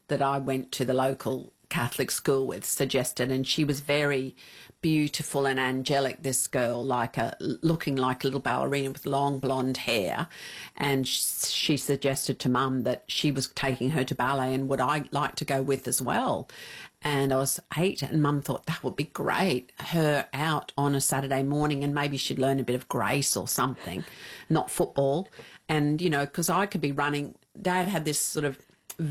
that I went to the local Catholic school with suggested, and she was very beautiful and angelic, this girl, looking like a little ballerina with long blonde hair, and she suggested to Mum that she was taking her to ballet and would I like to go with as well. And I was 8, and Mum thought that would be great, her out on a Saturday morning, and maybe she'd learn a bit of grace or something, not football. And, you know, because I could be running, Dad had this sort of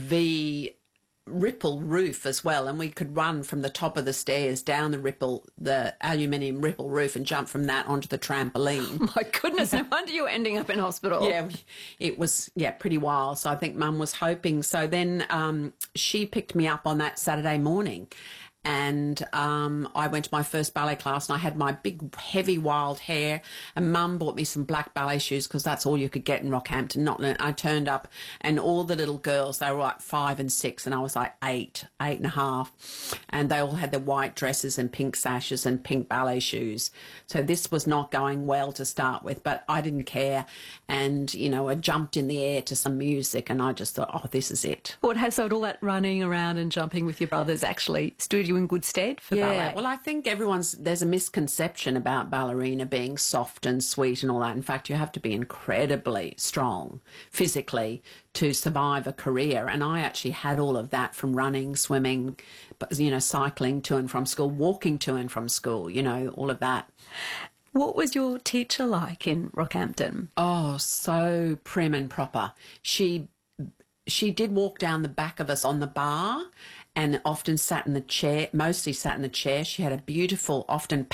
V ripple roof as well, and we could run from the top of the stairs down the aluminium ripple roof, and jump from that onto the trampoline. Oh my goodness, no wonder you were ending up in hospital. Yeah, it was, pretty wild. So I think Mum was hoping. So then she picked me up on that Saturday morning, and I went to my first ballet class, and I had my big, heavy, wild hair, and Mum bought me some black ballet shoes because that's all you could get in Rockhampton. I turned up, and all the little girls, they were like 5 and 6, and I was like 8 and a half, and they all had their white dresses and pink sashes and pink ballet shoes. So this was not going well to start with, but I didn't care, and, you know, I jumped in the air to some music, and I just thought, oh, this is it. So all that running around and jumping with your brothers actually stood you in good stead for ballet? Yeah, well, I think there's a misconception about ballerina being soft and sweet and all that. In fact, you have to be incredibly strong physically to survive a career. And I actually had all of that from running, swimming, you know, cycling to and from school, walking to and from school, you know, all of that. What was your teacher like in Rockhampton? Oh, so prim and proper. She did walk down the back of us on the bar, and often sat in the chair, mostly sat in the chair. She had a beautiful, often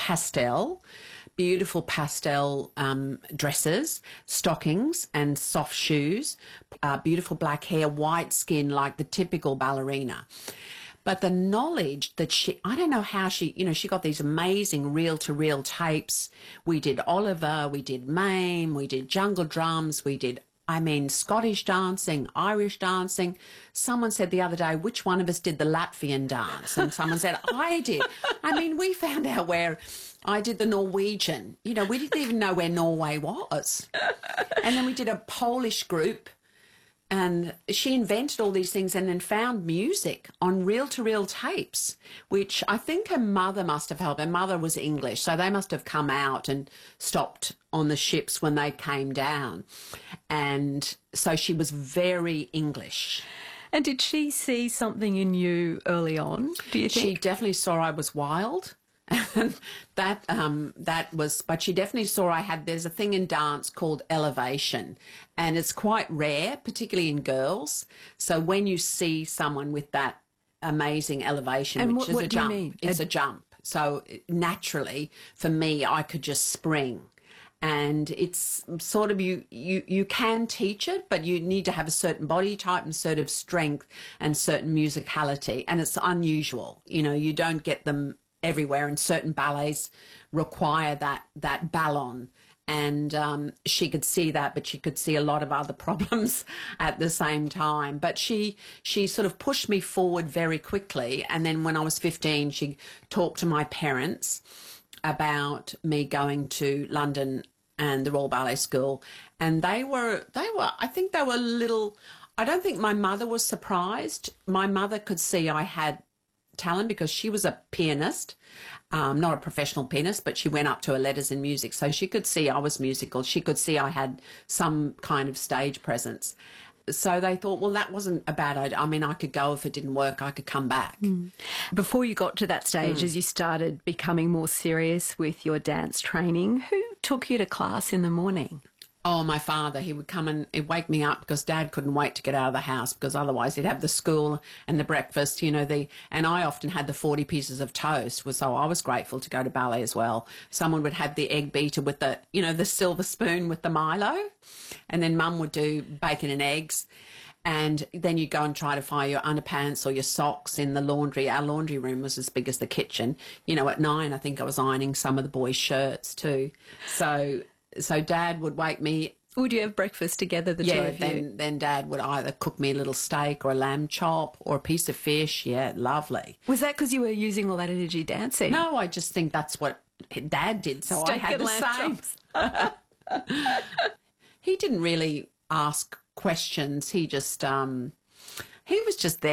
beautiful pastel dresses, stockings and soft shoes, beautiful black hair, white skin, like the typical ballerina. But the knowledge that I don't know how she got these amazing reel-to-reel tapes. We did Oliver, we did Mame, we did Jungle Drums, we did Scottish dancing, Irish dancing. Someone said the other day, which one of us did the Latvian dance? And someone said, I did. We found out where I did the Norwegian. You know, we didn't even know where Norway was. And then we did a Polish group, and she invented all these things and then found music on reel-to-reel tapes, which I think her mother must have helped. Her mother was English, so they must have come out and stopped on the ships when they came down. And so she was very English. And did she see something in you early on, do you think? She definitely saw I was wild. But she definitely saw there's a thing in dance called elevation, and it's quite rare, particularly in girls. So when you see someone with that amazing elevation, and which is what a do you jump, mean? It's a jump. So naturally, for me, I could just spring. And it's sort of, you can teach it, but you need to have a certain body type and sort of strength and certain musicality. And it's unusual. You know, you don't get them everywhere, and certain ballets require that ballon. And she could see that, but she could see a lot of other problems at the same time. But she sort of pushed me forward very quickly. And then when I was 15, she talked to my parents about me going to London and the Royal Ballet School. And I think they were a little, I don't think my mother was surprised. My mother could see I had talent because she was a pianist, not a professional pianist, but she went up to her letters in music. So she could see I was musical. She could see I had some kind of stage presence. So they thought, well, that wasn't a bad idea. I could go. If it didn't work, I could come back. Before you got to that stage, as you started becoming more serious with your dance training, who took you to class in the morning? Oh, my father. He would come and he'd wake me up because Dad couldn't wait to get out of the house, because otherwise he'd have the school and the breakfast, and I often had the 40 pieces of toast. So I was grateful to go to ballet as well. Someone would have the egg beater with the silver spoon with the Milo, and then Mum would do bacon and eggs. And then you go and try to find your underpants or your socks in the laundry. Our laundry room was as big as the kitchen. At 9, I think I was ironing some of the boys' shirts too. So Dad would wake me. Would you have breakfast together, the two of you? Then Dad would either cook me a little steak or a lamb chop or a piece of fish. Yeah, lovely. Was that because you were using all that energy dancing? No, I just think that's what Dad did, so steak I had the same. He didn't really ask questions. He was just there.